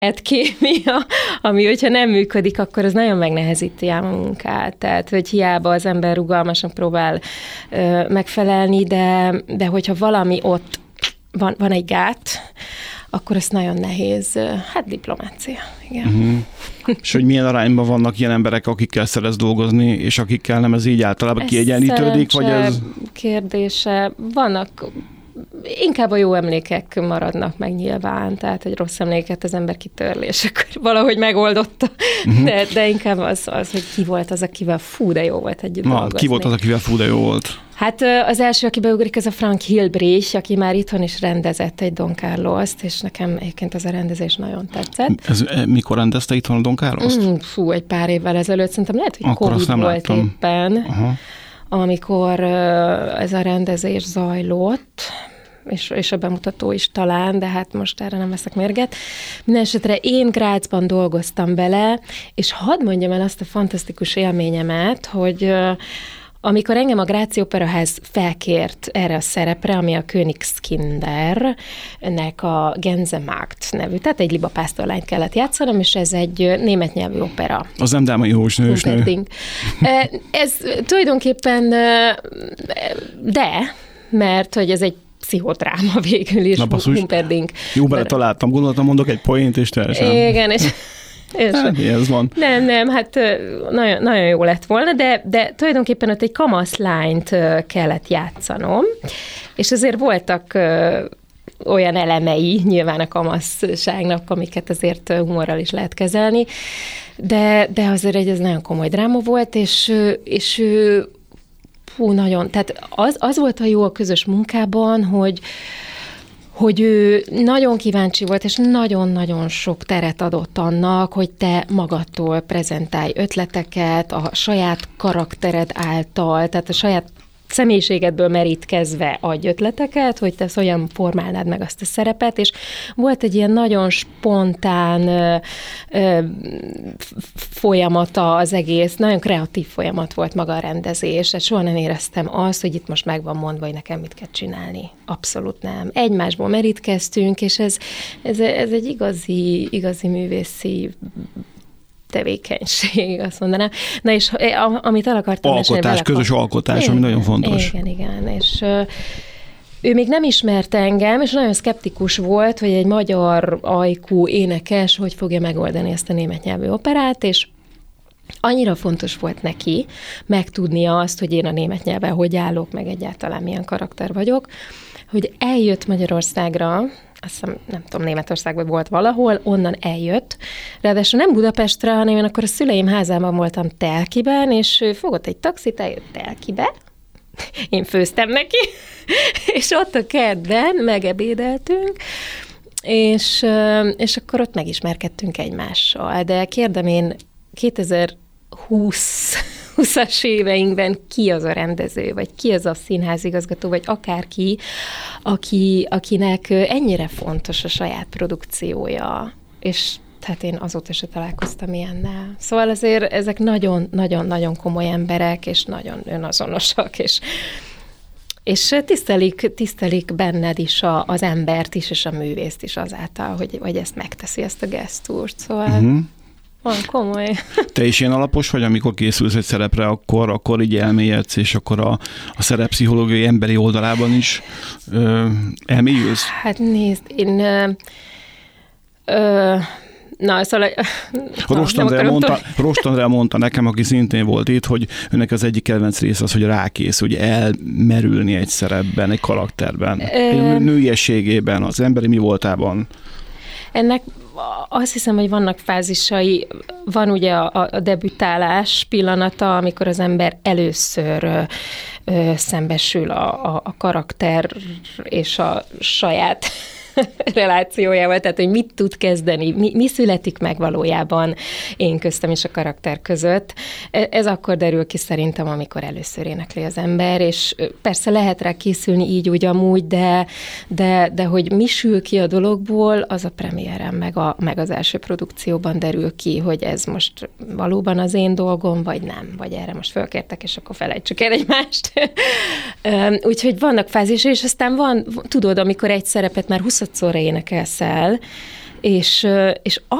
kémia, ami, hogyha nem működik, akkor az nagyon megnehezíti ám a munkát. Tehát, hogy hiába az ember rugalmasan próbál megfelelni, de hogyha valami ott van egy gát, akkor ez nagyon nehéz. Hát diplomácia, igen. Uh-huh. És hogy milyen arányban vannak ilyen emberek, akikkel szeretsz dolgozni, és akikkel nem, ez így általában kiegyenlítődik, vagy ez? Kérdése. Vannak, inkább a jó emlékek maradnak meg nyilván, tehát egy rossz emléket az ember kitörli, és akkor valahogy megoldotta. Uh-huh. De inkább az, hogy ki volt az, akivel fú, de jó volt együtt dolgozni. Ki volt az, akivel fú, de jó volt? Hát az első, aki beugrik, ez a Frank Hilbrich, aki már itthon is rendezett egy Don Carlost, és nekem egyébként az a rendezés nagyon tetszett. Ez mikor rendezte itthon a Don Carlost? Egy pár évvel ezelőtt, szerintem lehet, hogy akkor Covid volt láttam. Éppen, amikor ez a rendezés zajlott, és a bemutató is talán, de hát most erre nem veszek mérget. Mindenesetre én Grazban dolgoztam vele, és hadd mondjam el azt a fantasztikus élményemet, hogy amikor engem a Gráci Operaház felkért erre a szerepre, ami a Königskindernek a Gänsemarkt nevű, tehát egy libapásztorlányt kellett játszanom, és ez egy német nyelvű opera. Az nem Dámai Jósnősnő. Ez tulajdonképpen mert hogy ez egy pszichodráma végül is. Na basszus, jó bele találtam, gondoltam, mondok egy poént, és teljesen. Igen, és ez van. Nem, hát nagyon, nagyon jó lett volna, de tulajdonképpen ott egy kamaszlányt kellett játszanom, és azért voltak olyan elemei nyilván a kamaszságnak, amiket azért humorral is lehet kezelni, de azért ez nagyon komoly dráma volt, és nagyon, tehát az volt a jó a közös munkában, hogy ő nagyon kíváncsi volt, és nagyon-nagyon sok teret adott annak, hogy te magadtól prezentálj ötleteket, a saját karaktered által, tehát a saját személyiségedből merítkezve adj ötleteket, hogy te hogyan formálnád meg azt a szerepet, és volt egy ilyen nagyon spontán folyamata az egész, nagyon kreatív folyamat volt maga a rendezés, tehát soha nem éreztem azt, hogy itt most meg van mondva, hogy nekem mit kell csinálni. Abszolút nem. Egymásból merítkeztünk, és ez egy igazi művészi tevékenység, azt mondanám. Na és amit el akartam mesélni. Közös alkotás, ami nagyon fontos. Igen. És ő még nem ismerte engem, és nagyon szkeptikus volt, hogy egy magyar ajkú énekes hogy fogja megoldani ezt a német nyelvű operát, és annyira fontos volt neki megtudnia azt, hogy én a német nyelven hogy állok, meg egyáltalán milyen karakter vagyok, hogy eljött Magyarországra, azt hiszem, nem tudom, Németországban volt valahol, onnan eljött. Ráadásul nem Budapestre, hanem én akkor a szüleim házában voltam Telkiben, és ő fogott egy taxit, eljött Telkibe, én főztem neki, és ott a kertben megebédeltünk, és akkor ott megismerkedtünk egymással. De kérdem én 2020-as éveinkben ki az a rendező, vagy ki az a színházigazgató, vagy akárki, akinek ennyire fontos a saját produkciója. És tehát én azóta se találkoztam ilyennel. Szóval azért ezek nagyon-nagyon komoly emberek, és nagyon önazonosak, és tisztelik benned is az embert is, és a művészt is azáltal, hogy ezt megteszi, ezt a gesztust. Szóval van komoly. Te is ilyen alapos vagy, amikor készülsz egy szerepre, akkor így elmélyedsz, és akkor a szereppszichológiai emberi oldalában is elmélyülsz? Hát nézd, én... szóval... Rost Andrea mondta nekem, aki szintén volt itt, hogy önnek az egyik kedvenc rész az, hogy rákészül, hogy elmerülni egy szerepben, egy karakterben, egy nőiességében, az emberi mi voltában. Ennek azt hiszem, hogy vannak fázisai. Van ugye a debütálás pillanata, amikor az ember először szembesül a karakter és a saját relációjával, tehát hogy mit tud kezdeni, mi születik meg valójában én köztem és a karakter között. Ez akkor derül ki szerintem, amikor először énekli az ember, és persze lehet rá készülni így úgy amúgy, de hogy mi sül ki a dologból, az a premiéren meg az első produkcióban derül ki, hogy ez most valóban az én dolgom, vagy nem, vagy erre most fölkértek, és akkor felejtsük el egymást. Úgyhogy vannak fázisai, és aztán van, tudod, amikor egy szerepet már 20-szorra énekelsz el, és